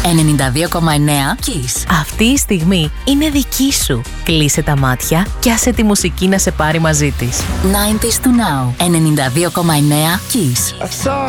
Kiss. Αυτή η στιγμή είναι δική σου. Κλείσε τα μάτια και άσε τη μουσική να σε πάρει μαζί της. 90s to now. 92,9 Kiss.